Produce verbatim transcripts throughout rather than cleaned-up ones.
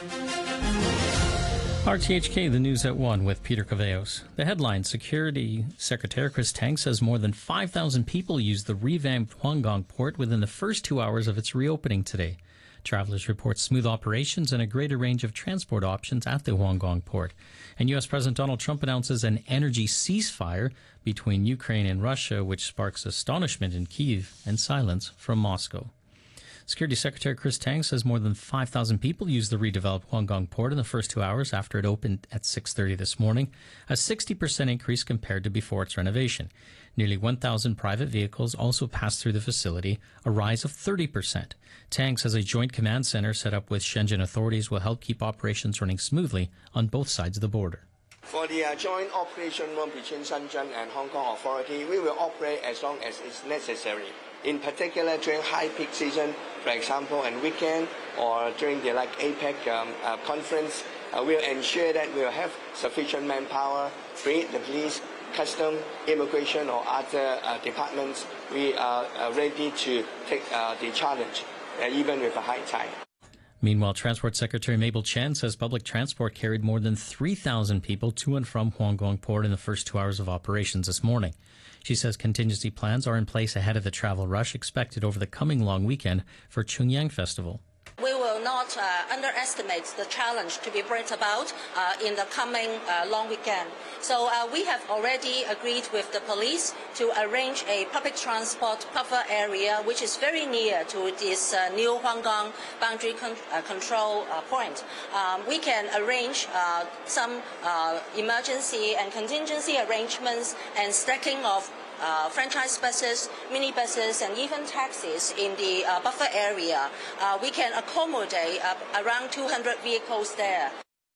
R T H K, the news at one with Peter Caveos. The headline, Security Secretary Chris Tang says more than five thousand people used the revamped Huanggang port within the first two hours of its reopening today. Travelers report smooth operations and a greater range of transport options at the Huanggang port. And U S President Donald Trump announces an energy ceasefire between Ukraine and Russia, which sparks astonishment in Kyiv and silence from Moscow. Security Secretary Chris Tang says more than five thousand people used the redeveloped Huanggang port in the first two hours after it opened at six thirty this morning, a sixty percent increase compared to before its renovation. Nearly one thousand private vehicles also passed through the facility, a rise of thirty percent. Tang says a joint command center set up with Shenzhen authorities will help keep operations running smoothly on both sides of the border. For the uh, joint operation room between Shenzhen and Hong Kong Authority, we will operate as long as it's necessary. In particular, during high peak season, for example, and weekend, or during the like APEC um, uh, conference, uh, we'll ensure that we'll have sufficient manpower, be it the police, custom, immigration, or other uh, departments. We are uh, ready to take uh, the challenge, uh, even with a high tide. Meanwhile, Transport Secretary Mabel Chen says public transport carried more than three thousand people to and from Huanggang Port in the first two hours of operations this morning. She says contingency plans are in place ahead of the travel rush expected over the coming long weekend for Chungyang Festival. We will not uh, underestimate the challenge to be brought about uh, in the coming uh, long weekend. So uh, we have already agreed with the police to arrange a public transport buffer area which is very near to this uh, new Huanggang boundary con uh, control uh, point. Um, we can arrange uh, some uh, emergency and contingency arrangements and stacking of Uh, franchise buses, minibuses, and even taxis in the uh, buffer area. Uh, we can accommodate uh, around two hundred vehicles there.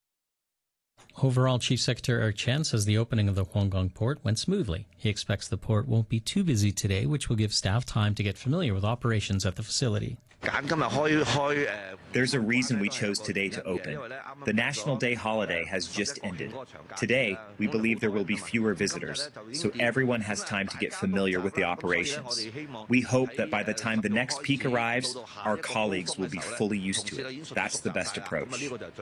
Overall, Chief Secretary Eric Chan says the opening of the Huanggang port went smoothly. He expects the port won't be too busy today, which will give staff time to get familiar with operations at the facility. There's a reason we chose today to open. The National Day holiday has just ended. Today, we believe there will be fewer visitors, so everyone has time to get familiar with the operations. We hope that by the time the next peak arrives, our colleagues will be fully used to it. That's the best approach.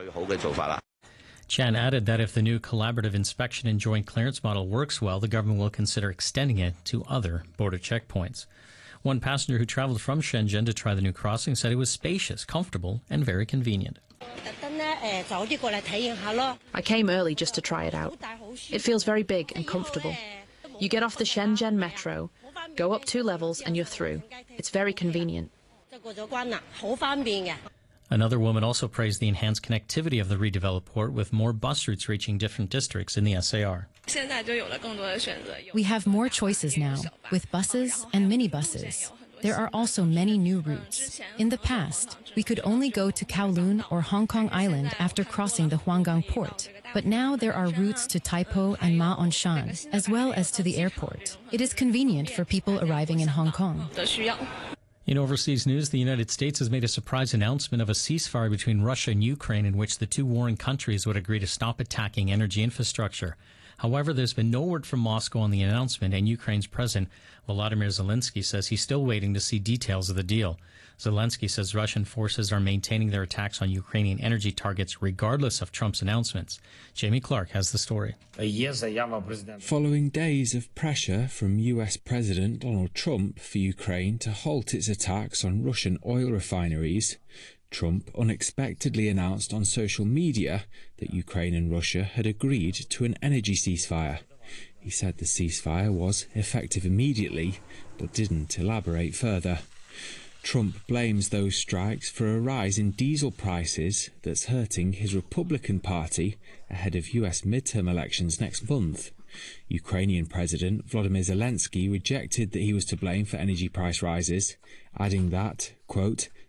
Chan added that if the new collaborative inspection and joint clearance model works well, the government will consider extending it to other border checkpoints. One passenger who traveled from Shenzhen to try the new crossing said it was spacious, comfortable, and very convenient. I came early just to try it out. It feels very big and comfortable. You get off the Shenzhen metro, go up two levels, and you're through. It's very convenient. Another woman also praised the enhanced connectivity of the redeveloped port, with more bus routes reaching different districts in the S A R. We have more choices now, with buses and minibuses. There are also many new routes. In the past, we could only go to Kowloon or Hong Kong Island after crossing the Huanggang port. But now there are routes to Taipo and Ma On Shan, as well as to the airport. It is convenient for people arriving in Hong Kong. In overseas news, the United States has made a surprise announcement of a ceasefire between Russia and Ukraine in which the two warring countries would agree to stop attacking energy infrastructure. However, there's been no word from Moscow on the announcement, and Ukraine's President Volodymyr Zelensky says he's still waiting to see details of the deal. Zelensky says Russian forces are maintaining their attacks on Ukrainian energy targets regardless of Trump's announcements. Jamie Clark has the story. Following days of pressure from U S President Donald Trump for Ukraine to halt its attacks on Russian oil refineries, Trump unexpectedly announced on social media that Ukraine and Russia had agreed to an energy ceasefire. He said the ceasefire was effective immediately, but didn't elaborate further. Trump blames those strikes for a rise in diesel prices that's hurting his Republican Party ahead of U S midterm elections next month. Ukrainian President Volodymyr Zelensky rejected that he was to blame for energy price rises, adding that, quote,